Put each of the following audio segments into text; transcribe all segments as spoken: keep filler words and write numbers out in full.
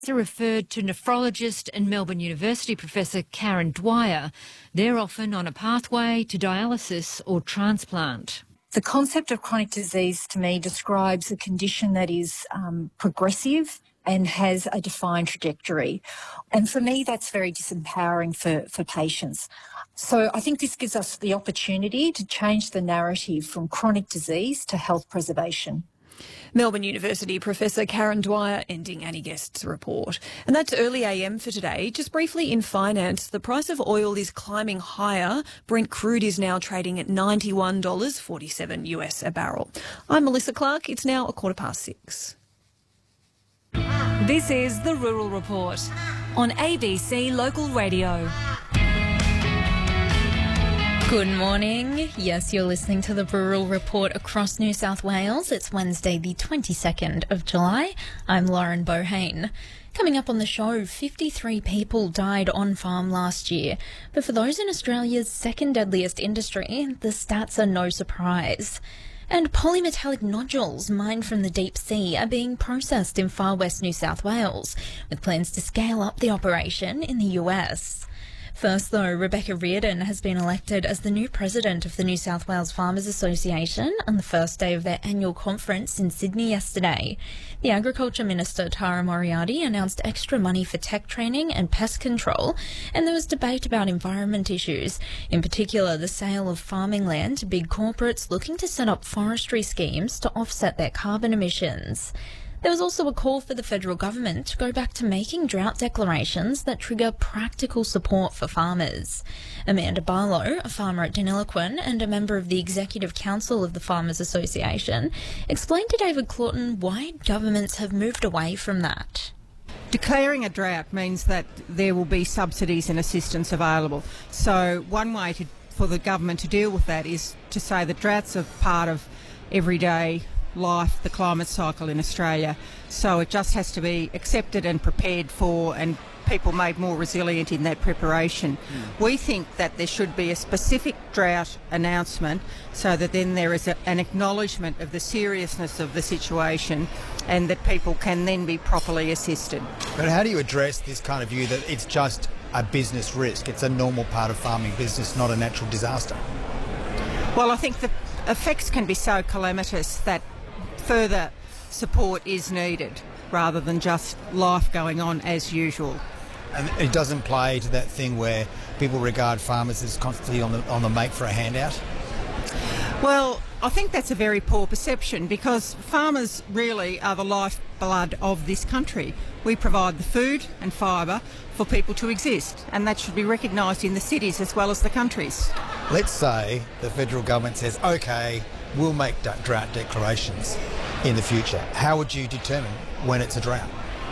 referred to nephrologist and Melbourne University professor Karen Dwyer. They're often on a pathway to dialysis or transplant. The concept of chronic disease to me describes a condition that is um, progressive and has a defined trajectory. And for me, that's very disempowering for, for patients. So I think this gives us the opportunity to change the narrative from chronic disease to health preservation. Melbourne University Professor Karen Dwyer ending Annie Guest's report. And that's early A M for today. Just briefly in finance, the price of oil is climbing higher. Brent crude is now trading at ninety-one dollars forty-seven US a barrel. I'm Melissa Clark. It's now a quarter past six. This is the Rural Report on A B C Local Radio. Good morning. Yes, you're listening to the Rural Report across New South Wales. It's Wednesday, the twenty-second of July. I'm Lauren Bohane. Coming up on the show, fifty-three people died on farm last year. But for those in Australia's second deadliest industry, the stats are no surprise. And polymetallic nodules mined from the deep sea are being processed in far west New South Wales, with plans to scale up the operation in the U S. First, though, Rebecca Reardon has been elected as the new president of the New South Wales Farmers Association on the first day of their annual conference in Sydney yesterday. The Agriculture Minister, Tara Moriarty, announced extra money for tech training and pest control, and there was debate about environment issues, in particular the sale of farming land to big corporates looking to set up forestry schemes to offset their carbon emissions. There was also a call for the federal government to go back to making drought declarations that trigger practical support for farmers. Amanda Barlow, a farmer at Deniliquin and a member of the Executive Council of the Farmers Association, explained to David Claughton why governments have moved away from that. Declaring a drought means that there will be subsidies and assistance available. So one way to, for the government to deal with that is to say that droughts are part of everyday life, the climate cycle in Australia. So it just has to be accepted and prepared for, and people made more resilient in that preparation. Mm. We think that there should be a specific drought announcement so that then there is a, an acknowledgement of the seriousness of the situation and that people can then be properly assisted. But how do you address this kind of view that it's just a business risk? It's a normal part of farming business, not a natural disaster. Well, I think the effects can be so calamitous that further support is needed rather than just life going on as usual. And it doesn't play to that thing where people regard farmers as constantly on the, on the make for a handout? Well, I think that's a very poor perception because farmers really are the lifeblood of this country. We provide the food and fibre for people to exist, and that should be recognised in the cities as well as the countries. Let's say the federal government says, OK, we'll make drought declarations in the future. How would you determine when it's a drought?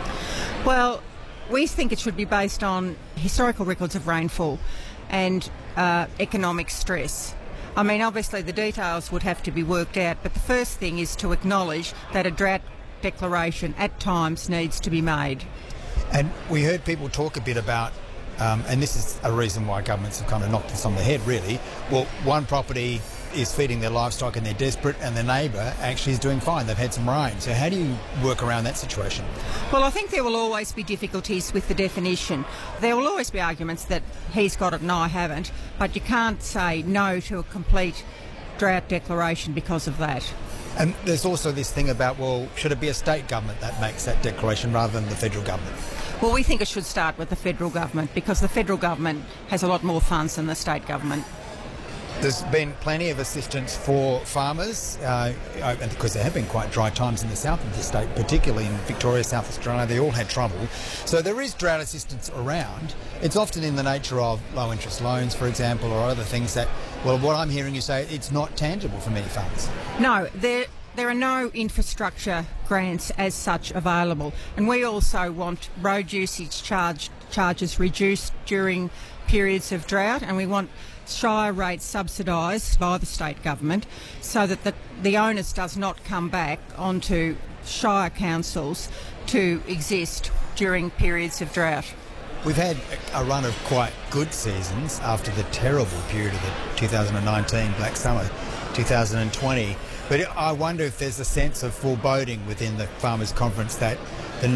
Well, we think it should be based on historical records of rainfall and uh, economic stress. I mean, obviously the details would have to be worked out, but the first thing is to acknowledge that a drought declaration at times needs to be made. And we heard people talk a bit about, um, and this is a reason why governments have kind of knocked this on the head, really. Well, one property is feeding their livestock and they're desperate, and the neighbour actually is doing fine. They've had some rain. So how do you work around that situation? Well, I think there will always be difficulties with the definition. There will always be arguments that he's got it and I haven't, but you can't say no to a complete drought declaration because of that. And there's also this thing about, well, should it be a state government that makes that declaration rather than the federal government? Well, we think it should start with the federal government because the federal government has a lot more funds than the state government. There's been plenty of assistance for farmers uh, because there have been quite dry times in the south of the state, particularly in Victoria, South Australia. They all had trouble. So there is drought assistance around. It's often in the nature of low interest loans, for example, or other things that, well, what I'm hearing you say, it's not tangible for many farmers. No, there there are no infrastructure grants as such available. And we also want road usage charge, charges reduced during periods of drought, and we want shire rates subsidised by the state government so that the, the onus does not come back onto shire councils to exist during periods of drought. We've had a run of quite good seasons after the terrible period of the two thousand nineteen Black Summer, two thousand twenty. But I wonder if there's a sense of foreboding within the Farmers' Conference that the next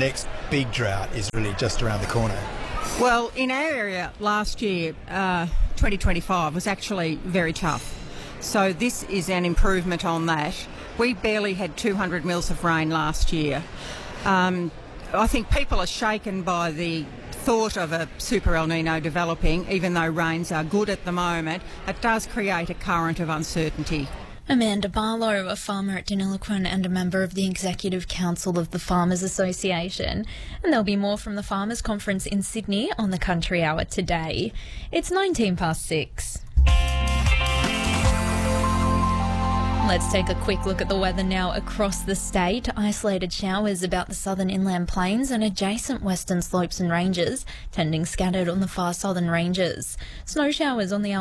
big drought is really just around the corner. Well, in our area last year, uh, twenty twenty-five was actually very tough. So this is an improvement on that. We barely had two hundred mils of rain last year. Um, I think people are shaken by the thought of a super El Nino developing, even though rains are good at the moment. It does create a current of uncertainty. Amanda Barlow, a farmer at Deniliquin and a member of the Executive Council of the Farmers Association. And there'll be more from the Farmers Conference in Sydney on the Country Hour today. It's nineteen past six. Let's take a quick look at the weather now across the state. Isolated showers about the southern inland plains and adjacent western slopes and ranges, tending scattered on the far southern ranges. Snow showers on the